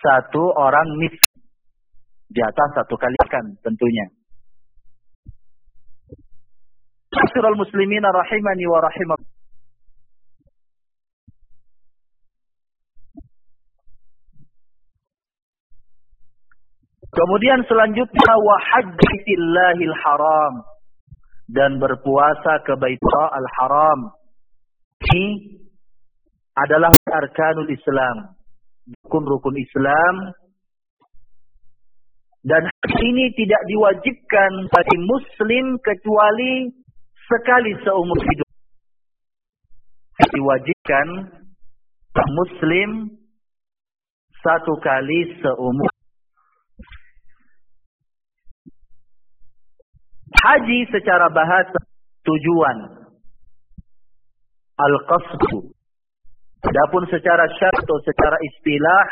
satu orang miskin. Jatah satu kali makan tentunya. Ma'asyiral muslimin rahimani wa rahimakumullah. Kemudian selanjutnya wa hajjillahil haram, dan berpuasa ke Baitullah al-Haram. Ini adalah arkanul Islam, rukun-rukun Islam, dan ini tidak diwajibkan bagi muslim kecuali sekali seumur hidup. Diwajibkan muslim satu kali seumur. Haji secara bahasa tujuan, al-qasdu. Adapun secara syar'i atau secara istilah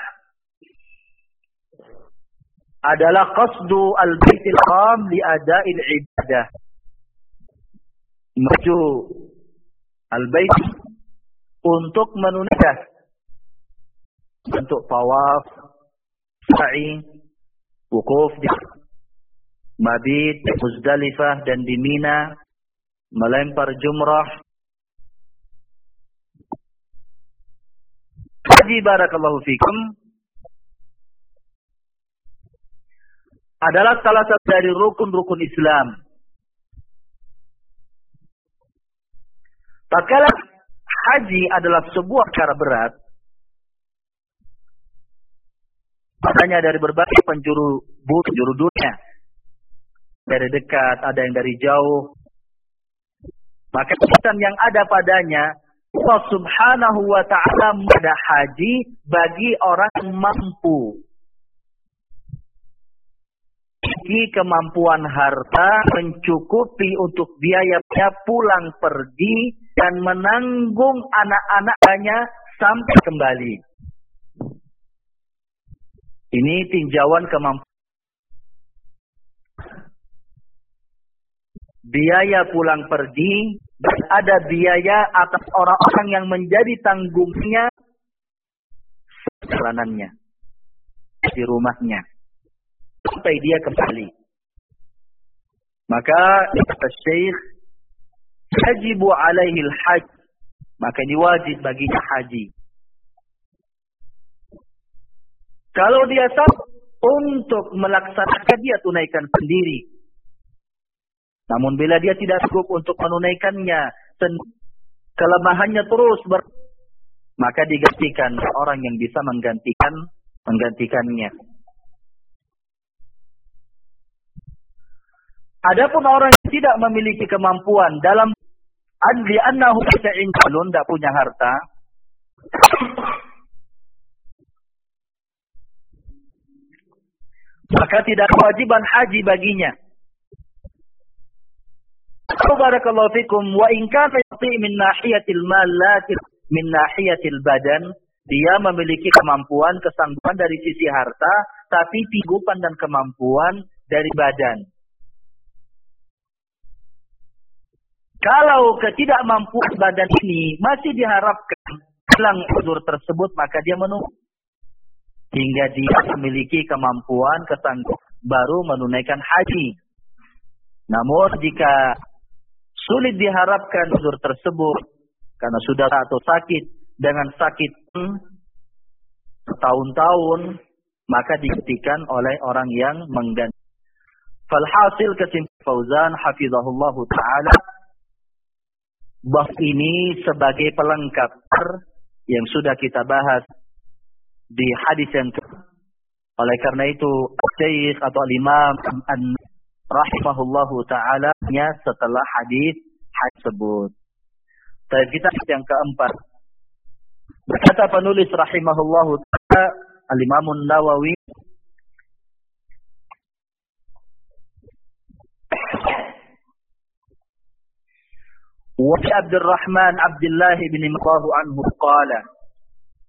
adalah qasdu al-baitil haram li ada'il ibadah. Menuju al-bait untuk menunaikan bentuk tawaf, sa'i, wukuf di mabit, Muzdalifah dan di Mina, melempar jumrah. Haji barakallahu fikum adalah salah satu dari rukun-rukun Islam. Tatkala haji adalah sebuah perkara berat, makanya dari berbagai penjuru dunia, dari dekat, ada yang dari jauh. Maka kesan yang ada padanya, Allah subhanahu wa ta'ala pada haji bagi orang yang mampu. Memiliki kemampuan harta mencukupi untuk biayanya pulang pergi dan menanggung anak-anaknya sampai kembali. Ini tinjauan kemampuan. Biaya pulang pergi, dan ada biaya atas orang-orang yang menjadi tanggungnya perjalanannya di rumahnya sampai dia kembali. Maka kata Syekh, yajibu alaihi al-hajj, maka ini wajib baginya haji. Kalau dia sanggup untuk melaksanakan, dia tunaikan sendiri. Namun bila dia tidak sanggup untuk menunaikannya, kelemahannya terus maka digantikan orang yang bisa menggantikannya. Adapun orang yang tidak memiliki kemampuan dalam adli annahu ta'inkalun, tidak punya harta, maka tidak kewajiban haji baginya. Barakallahu fikum, wa in kana yati min nahiyatil mal lakin min nahiyatil badan, dia memiliki kemampuan, kesanggupan dari sisi harta, tapi sanggupan dan kemampuan dari badan. Kalau ketidakmampuan badan ini masih diharapkan hilang uzur tersebut, maka dia menunggu hingga dia memiliki kemampuan, kesanggupan, baru menunaikan haji. Namun jika sulit diharapkan uzur tersebut karena sudah atau sakit dengan sakit bertahun-tahun, maka digantikan oleh orang yang mengganti. Falhasil kesimpulan Fauzan hafizahullah taala, bahwa ini sebagai pelengkap yang sudah kita bahas di hadis yang oleh karena itu Syekh atau Imam rahimahullahu ta'ala setelah hadis tersebut. Dan kita yang keempat. Berkata penulis rahimahullahu ta'ala Al-Imam Nawawi, wa Abdurrahman Abdullah bin Maqahu anhu qala,